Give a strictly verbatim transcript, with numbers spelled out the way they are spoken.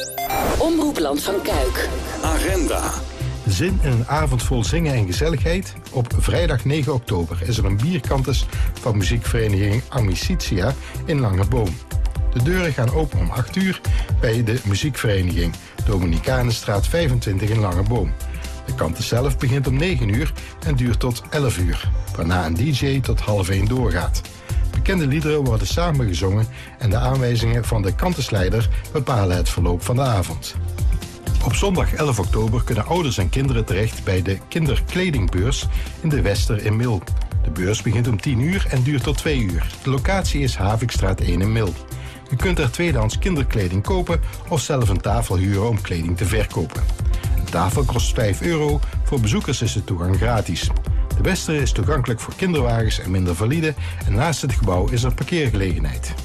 Omroep Land van Kuik. Agenda. Zin in een avond vol zingen en gezelligheid? Op vrijdag negen oktober is er een bierkantes van muziekvereniging Amicitia in Langeboom. De deuren gaan open om acht uur bij de muziekvereniging Dominicanenstraat vijfentwintig in Langeboom. De kantes zelf begint om negen uur en duurt tot elf uur, waarna een D J tot half één doorgaat. Bekende liederen worden samen gezongen en de aanwijzingen van de kantesleider bepalen het verloop van de avond. Op zondag elf oktober kunnen ouders en kinderen terecht bij de kinderkledingbeurs in de Wester in Mil. De beurs begint om tien uur en duurt tot twee uur. De locatie is Havikstraat één in Mil. Je kunt er tweedehands kinderkleding kopen of zelf een tafel huren om kleding te verkopen. Een tafel kost vijf euro, voor bezoekers is de toegang gratis. De Wester is toegankelijk voor kinderwagens en minder valide en naast het gebouw is er parkeergelegenheid.